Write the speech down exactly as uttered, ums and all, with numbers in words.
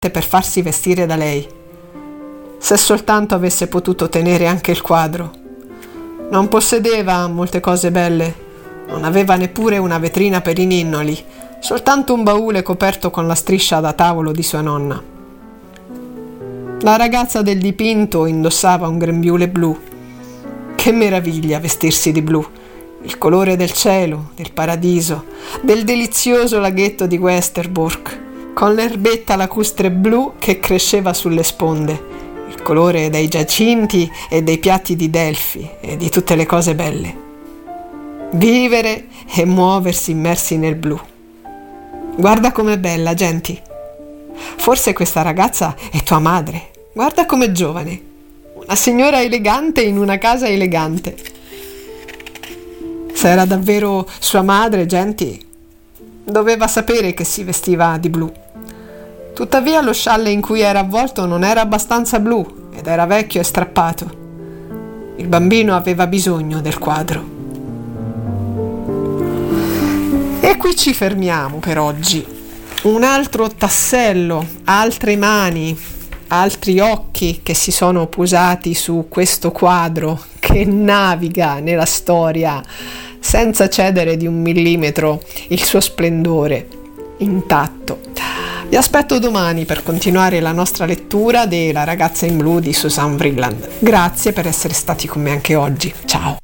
per farsi vestire da lei. Se soltanto avesse potuto tenere anche il quadro. Non possedeva molte cose belle, non aveva neppure una vetrina per i ninnoli, soltanto un baule coperto con la striscia da tavolo di sua nonna. La ragazza del dipinto indossava un grembiule blu. Che meraviglia vestirsi di blu! Il colore del cielo, del paradiso, del delizioso laghetto di Westerbork, con l'erbetta lacustre blu che cresceva sulle sponde, il colore dei giacinti e dei piatti di Delfi e di tutte le cose belle. Vivere e muoversi immersi nel blu. Guarda com'è bella, Genti. Forse questa ragazza è tua madre. Guarda com'è giovane. Una signora elegante in una casa elegante. Se era davvero sua madre, Genti, doveva sapere che si vestiva di blu. Tuttavia lo scialle in cui era avvolto non era abbastanza blu ed era vecchio e strappato. Il bambino aveva bisogno del quadro. E qui ci fermiamo per oggi. Un altro tassello, altre mani, altri occhi che si sono posati su questo quadro che naviga nella storia senza cedere di un millimetro il suo splendore intatto. Vi aspetto domani per continuare la nostra lettura de La ragazza in blu di Susan Vreeland. Grazie per essere stati con me anche oggi. Ciao!